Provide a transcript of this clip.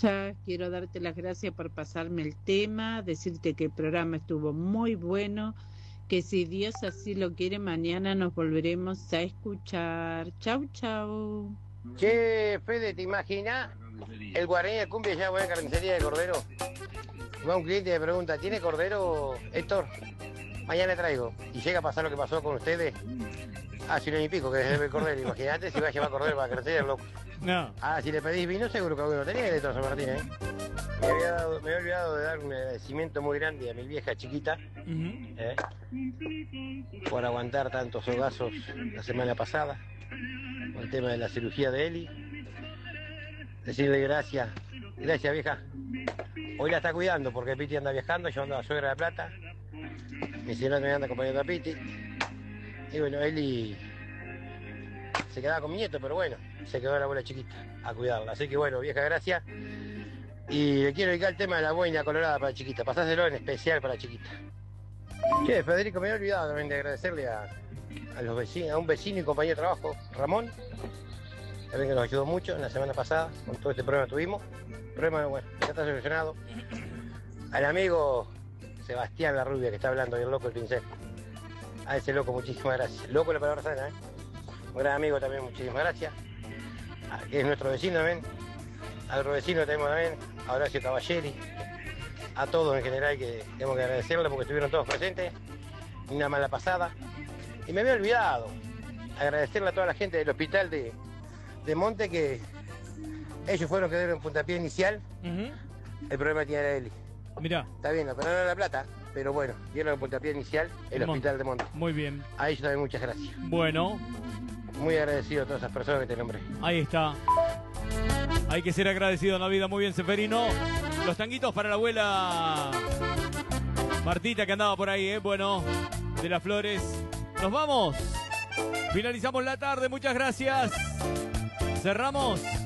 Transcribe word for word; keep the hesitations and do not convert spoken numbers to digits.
escuchas, quiero darte las gracias por pasarme el tema, decirte que el programa estuvo muy bueno, que si Dios así lo quiere, mañana nos volveremos a escuchar. Chau, chau. Che, Fede, ¿te imaginas? El guaraní de cumbia ya buena carnicería de cordero. Va un cliente y me pregunta, ¿tiene cordero, Héctor? Mañana le traigo. Y llega a pasar lo que pasó con ustedes hace un año y pico que debe el cordero. Imagínate si va a llevar cordero para crecer, el loco. No. Ah, si le pedís vino, seguro que alguno tenía Héctor San Martín, ¿eh? Me había, dado, me había olvidado de dar un agradecimiento muy grande a mi vieja chiquita, uh-huh. ¿eh? por aguantar tantos hogazos la semana pasada, con el tema de la cirugía de Eli. Decirle gracias, gracias vieja. Hoy la está cuidando porque Piti anda viajando, llevando a la suegra de Plata. Mi señora me anda acompañando a Piti. Y bueno, Eli se quedaba con mi nieto, pero bueno, se quedó la abuela chiquita a cuidarla. Así que bueno, vieja, gracias. Y le quiero dedicar el tema de la boina colorada para chiquita. Pasáselo en especial para chiquita. Che, Federico, me he olvidado también de agradecerle a, a los vecinos, a un vecino y compañero de trabajo, Ramón, también que nos ayudó mucho en la semana pasada, con todo este problema que tuvimos. El problema, bueno, ya está solucionado. Al amigo Sebastián La Rubia, que está hablando, y el loco el pincel. A ese loco, muchísimas gracias. Loco la palabra sana, ¿eh? Un gran amigo también, muchísimas gracias. A, que es nuestro vecino también. A otro vecino tenemos también, a Horacio Cavalleri. A todos en general que tenemos que agradecerle porque estuvieron todos presentes. Una mala pasada. Y me había olvidado agradecerle a toda la gente del hospital de, de Monte que ellos fueron que dieron puntapié inicial. Uh-huh. El problema tiene era Eli. Mirá. Está bien, no operaron La Plata, pero bueno, dieron el puntapié inicial el Mon- hospital de Monte. Muy bien. A ellos también muchas gracias. Bueno. Muy agradecido a todas esas personas que te nombré. Ahí está. Hay que ser agradecido en la vida. Muy bien, Seferino. Los tanguitos para la abuela Martita que andaba por ahí, ¿eh? Bueno, de las Flores. Nos vamos. Finalizamos la tarde. Muchas gracias. Cerramos.